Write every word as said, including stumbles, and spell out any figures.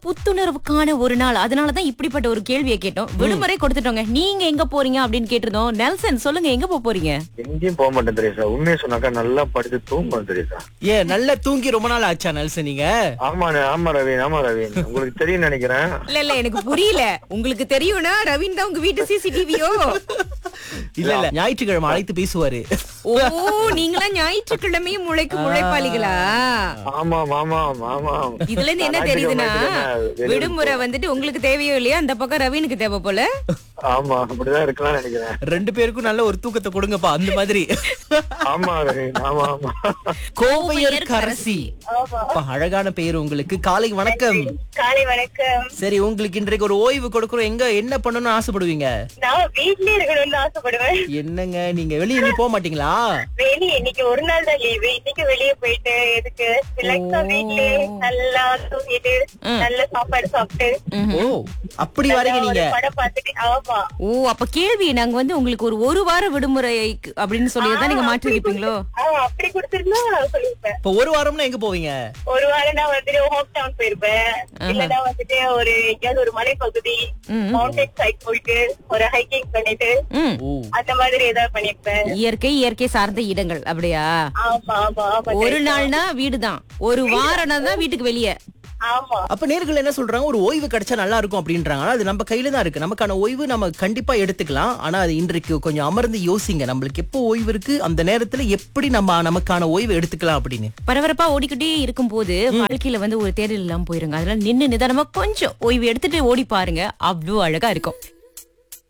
புத்துணர்வுக்கான ஒரு நாள். அதனாலதான் இப்படிப்பட்ட ஒரு கேள்வியை கேட்டோம். விடுமுறை கொடுத்துட்டோங்க. நீங்க எங்க போறீங்க அப்படின்னு கேட்டிருந்தோம். நெல்சன் சொல்லுங்க, எங்க போப் போறீங்க? எங்கேயும் போக மாட்டேன் தெரியுசா. உண்மையை சொன்னாக்கா நல்லா படிச்சு தூங்குவேன் தெரியுசா. ஏன் நல்லா தூங்கி ரொம்ப நாள் ஆச்சா நெல்சன் நீங்க? ஆமா ஆமா ரவீன், ஆமா ரவீன், உங்களுக்கு தெரியும் நினைக்கிறேன். இல்ல இல்ல எனக்கு புரியல. உங்களுக்கு தெரியும்னா ரவீன் தான் உங்க வீட்டு சிசிடிவியோ? இல்ல இல்ல ஞாயிற்றுக்கிழமை அழைத்து பேசுவாரு. ஓ, நீங்களா ஞாயிற்றுக்கிழமையும் முளைக்கு முளைப்பாளிகளா? ஆமா ஆமா ஆமா. இதுல இருந்து என்ன தெரியுதுன்னா, விடுமுறை வந்துட்டு உங்களுக்கு தேவையோ இல்லையா, அந்த பக்கம் ரவீனுக்கு தேவை போல. ஆமா அப்படிதான் இருக்கலாம் நினைக்கிறேன். ரெண்டு பேருக்கும் நல்ல ஒரு தூக்கத்தை கொடுங்கப்பா அந்த மாதிரி. ஆமா ரவீன், ஆமா ஆமா. கோவையர் கரசி, அழகான பெயர் உங்களுக்கு. காலை வணக்கம். காலை வணக்கம். சரி, உங்களுக்கு இன்றைக்கு ஒரு ஓய்வு கொடுக்கறோம். எங்க என்ன பண்ணணும்னு ஆசைப்படுவீங்க? நான் வீட்லயே இருக்கணும்னு ஆசைப்படுவேன். என்னங்க நீங்க வெளியே எங்கேயும் போக மாட்டீங்களா? வெளியே இன்னைக்கு ஒரு நாள் தான் லீவு. இன்னைக்கு வெளியே போயிட்டு எதுக்கு ரிலாக்ஸா வீட்லயே நல்லா தூங்கிட்டு நல்ல சாப்பாடு சாப்பிட்டு ஓ அப்படி வரீங்க நீங்க? படம் பார்த்துட்டு. ஆமா. ஓ, அப்ப கேள்வி நாங்க வந்து உங்களுக்கு ஒரு ஒரு வார விடுமுறை அப்படின்னு சொல்லிதான் நீங்க மாற்றி இருப்பீங்களோ? அப்படி கொடுத்திருந்தா சொல்லிருப்பேன். இப்ப ஒரு வாரம்னா எங்க போவீங்க? ஒரு வாரம் நான் வந்துட்டு ஹோம் டவுன் போயிருப்பேன். இல்லன்னா வந்துட்டு ஒரு எங்கேயாவது ஒரு மலைப்பகுதி மவுண்டன் சைட் போயிட்டு ஒரு ஹைக்கிங் பண்ணிட்டு அந்த மாதிரி ஏதாவது பண்ணிருப்பேன். இயற்கை இயற்கை சார்ந்த இடங்கள் அப்படியா? ஆமா ஆமா ஆமா. ஒரு நாள்னா வீடுதான், ஒரு வாரம்னா தான் வீட்டுக்கு வெளியே. ஆமா. அப்ப நேர்கள் என்ன சொல்றாங்க, ஒரு ஓய்வு கிடைச்சா நல்லா இருக்கும் அப்படின்றாங்க. ஆனா அது நம்ம கையில தான் இருக்கு. நமக்கான ஓய்வு நம்ம கண்டிப்பா எடுத்துக்கலாம். ஆனா அது இன்றைக்கு கொஞ்சம் அமர்ந்து யோசிங்க, நம்மளுக்கு எப்போ ஓய்வு இருக்கு, அந்த நேரத்துல எப்படி நம்ம நமக்கான ஓய்வு எடுத்துக்கலாம் அப்படின்னு. பரபரப்பா ஓடிக்கிட்டே இருக்கும் போது வாழ்க்கையில வந்து ஒரு தேடல் இல்லாம போயிருங்க. அதனால நின்னு நிதானமா கொஞ்சம் ஓய்வு எடுத்துட்டு ஓடி பாருங்க, அவ்வளவு அழகா இருக்கும்.